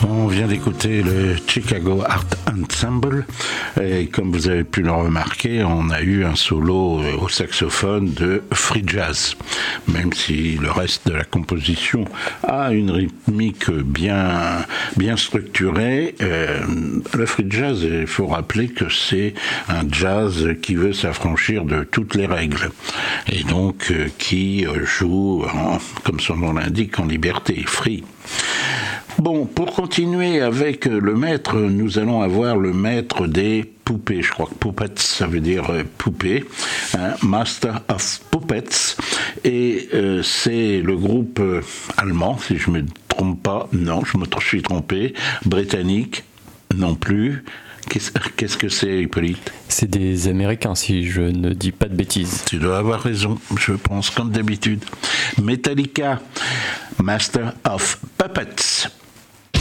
On vient d'écouter le Chicago Art Ensemble et comme vous avez pu le remarquer, on a eu un solo au saxophone de free jazz. Même si le reste de la composition a une rythmique bien structurée, le free jazz, il faut rappeler que c'est un jazz qui veut s'affranchir de toutes les règles et donc qui joue, comme son nom l'indique, en liberté, free. Bon, pour continuer avec le maître, nous allons avoir le maître des poupées. Je crois que puppets, ça veut dire poupée, hein, Master of Puppets. Et c'est le groupe allemand, si je ne me trompe pas. Non, je me suis trompé. Britannique, non plus. Qu'est-ce que c'est, Hippolyte ? C'est des Américains, si je ne dis pas de bêtises. Tu dois avoir raison, je pense, comme d'habitude. Metallica, Master of Puppets.